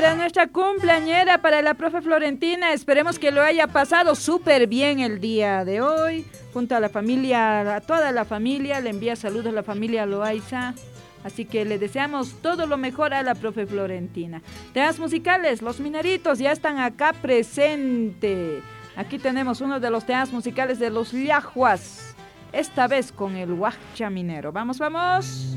Para nuestra cumpleañera, para la profe Florentina, esperemos que lo haya pasado súper bien el día de hoy. Junto a la familia, a toda la familia, le envía saludos a la familia Loaiza. Así que le deseamos todo lo mejor a la profe Florentina. Temas musicales, los mineritos ya están acá presentes. Aquí tenemos uno de los temas musicales de los Yahuas. Esta vez con el Huacha Minero. Vamos, vamos.